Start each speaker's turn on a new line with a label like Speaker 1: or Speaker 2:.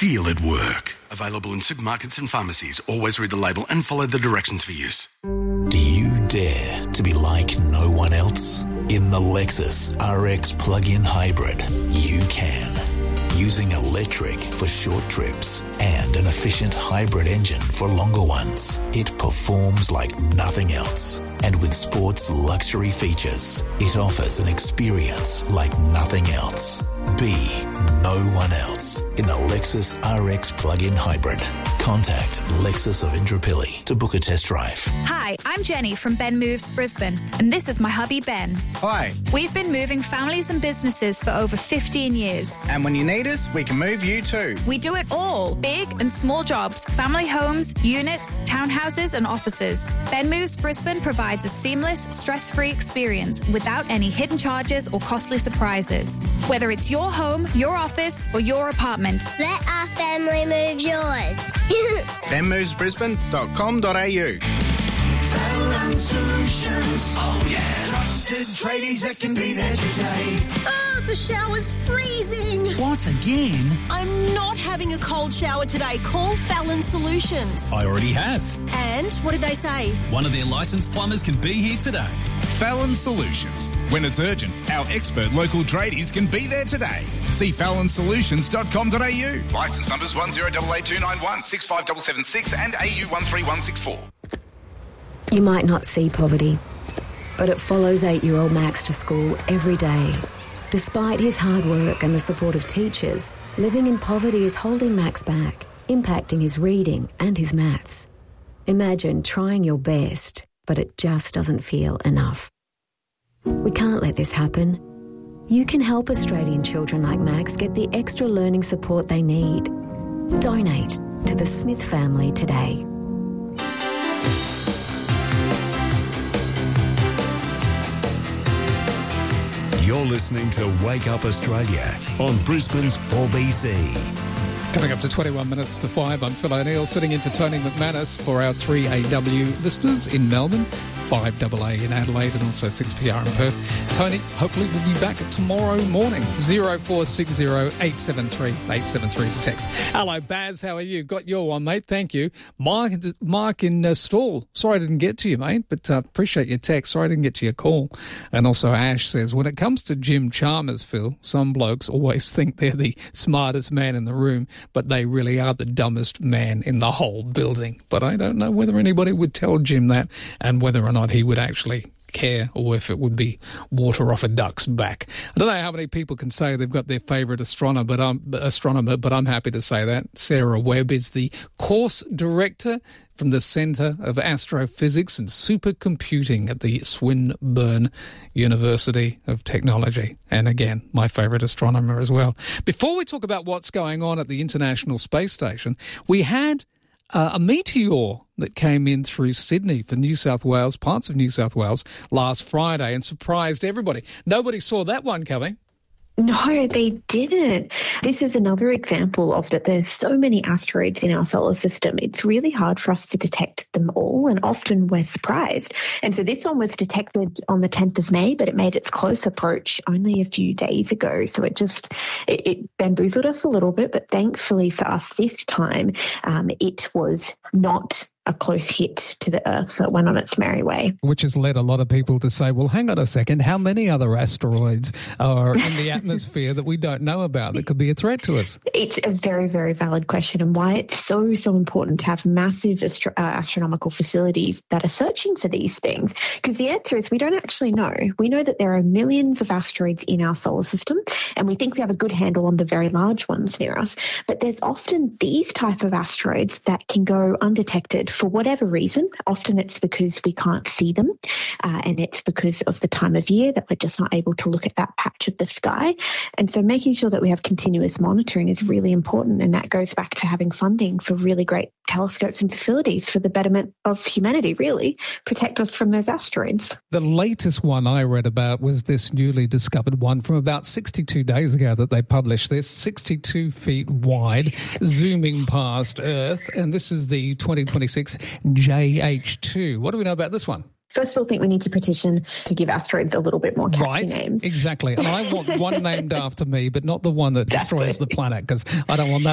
Speaker 1: feel at work. Available in supermarkets and pharmacies. Always read the label and follow the directions for use.
Speaker 2: Do you dare to be like no one else? In the Lexus RX plug-in hybrid, you can. Using electric for short trips and an efficient hybrid engine for longer ones, it performs like nothing else. And with sports luxury features, it offers an experience like nothing else. Be no one else in the Lexus RX plug-in hybrid. Contact Lexus of Indooroopilly to book a test drive.
Speaker 3: Hi, I'm Jenny from Ben Moves Brisbane, and this is my hubby Ben.
Speaker 4: Hi.
Speaker 3: We've been moving families and businesses for over 15 years.
Speaker 4: And when you need us, we can move you too.
Speaker 3: We do it all. Big and small jobs, family homes, units, townhouses and offices. Ben Moves Brisbane provides a seamless, stress-free experience without any hidden charges or costly surprises. Whether it's your home, your office or your apartment.
Speaker 5: Let our family move yours.
Speaker 4: benmovesbrisbane.com.au.
Speaker 6: Fallon Solutions. Oh, yeah. Trusted tradies that can be there today.
Speaker 7: Oh, the shower's freezing.
Speaker 8: What, again?
Speaker 7: I'm not having a cold shower today. Call Fallon Solutions.
Speaker 8: I already have.
Speaker 7: And what did they say?
Speaker 8: One of their licensed plumbers can be here today.
Speaker 9: Fallon Solutions. When it's urgent, our expert local tradies can be there today. See fallonsolutions.com.au. Licence numbers 10882916 65776 and AU 13164.
Speaker 10: You might not see poverty, but it follows 8-year-old Max to school every day. Despite his hard work and the support of teachers, living in poverty is holding Max back, impacting his reading and his maths. Imagine trying your best, but it just doesn't feel enough. We can't let this happen. You can help Australian children like Max get the extra learning support they need. Donate to the Smith family today.
Speaker 11: You're listening to Wake Up Australia on Brisbane's 4BC.
Speaker 12: Coming up to 21 minutes to 5, I'm Phil O'Neill, sitting in for Tony McManus for our 3AW listeners in Melbourne, 5AA in Adelaide and also 6PR in Perth. Tony, hopefully we'll be back tomorrow morning. 0460 873 873 is a text. Hello, Baz, how are you? Got your one, mate, thank you. Mark in Stall. Sorry I didn't get to you, mate, but appreciate your text. Sorry I didn't get to your call. And also Ash says, when it comes to Jim Chalmers, Phil, some blokes always think they're the smartest man in the room, but they really are the dumbest man in the whole building. But I don't know whether anybody would tell Jim that and whether or not he would actually care or if it would be water off a duck's back. I don't know how many people can say they've got their favourite astronomer, but I'm happy to say that. Sarah Webb is the course director from the Centre of Astrophysics and Supercomputing at the Swinburne University of Technology. And again, my favourite astronomer as well. Before we talk about what's going on at the International Space Station, we had a meteor that came in through Sydney for New South Wales, parts of New South Wales, last Friday and surprised everybody. Nobody saw that one coming.
Speaker 13: No, they didn't. This is another example of that there's so many asteroids in our solar system. It's really hard for us to detect them all, and often we're surprised. And so this one was detected on the 10th of May, but it made its close approach only a few days ago. So it bamboozled us a little bit, but thankfully for us this time, it was not a close hit to the Earth, so it went on its merry way.
Speaker 12: Which has led a lot of people to say, well, hang on a second, how many other asteroids are in the atmosphere that we don't know about that could be a threat to us?
Speaker 13: It's a very, very valid question, and why it's so important to have massive astronomical facilities that are searching for these things. Because the answer is we don't actually know. We know that there are millions of asteroids in our solar system, and we think we have a good handle on the very large ones near us. But there's often these type of asteroids that can go undetected for whatever reason. Often it's because we can't see them, and it's because of the time of year that we're just not able to look at that patch of the sky. And so making sure that we have continuous monitoring is really important, and that goes back to having funding for really great telescopes and facilities for the betterment of humanity, really, protect us from those asteroids.
Speaker 12: The latest one I read about was this newly discovered one from about 62 days ago that they published this, 62 feet wide, zooming past Earth, and this is the 2026 JH2. What do we know about this one?
Speaker 13: First of all, I think we need to petition to give asteroids a little bit more catchy names.
Speaker 12: Exactly. And I want one named after me, but not the one that destroys the planet, because I don't want that